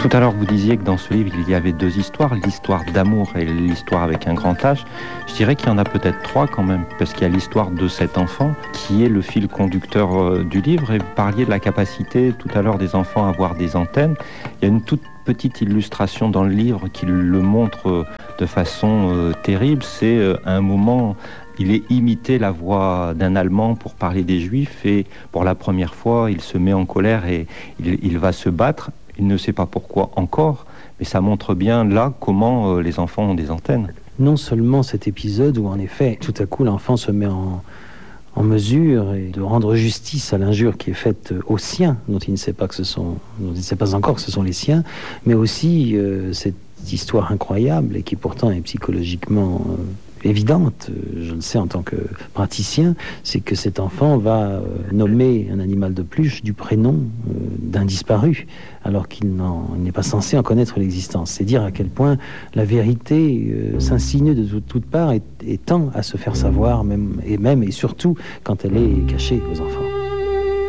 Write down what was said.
Tout à l'heure, vous disiez que dans ce livre, il y avait deux histoires, l'histoire d'amour et l'histoire avec un grand H. Je dirais qu'il y en a peut-être trois quand même, parce qu'il y a l'histoire de cet enfant qui est le fil conducteur du livre. Et vous parliez de la capacité tout à l'heure des enfants à avoir des antennes. Il y a une toute petite illustration dans le livre qui le montre de façon terrible. C'est à un moment, il est imité la voix d'un Allemand pour parler des Juifs et pour la première fois, il se met en colère et il va se battre. Il ne sait pas pourquoi encore, mais ça montre bien là comment les enfants ont des antennes. Non seulement cet épisode où en effet, tout à coup, l'enfant se met en mesure et de rendre justice à l'injure qui est faite aux siens, dont il ne sait pas encore que ce sont les siens, mais aussi cette histoire incroyable et qui pourtant est psychologiquement évidente, je le sais en tant que praticien, c'est que cet enfant va nommer un animal de pluche du prénom d'un disparu, alors qu'il n'est pas censé en connaître l'existence. C'est dire à quel point la vérité s'insinue de toutes parts et tend à se faire savoir, même et surtout quand elle est cachée aux enfants.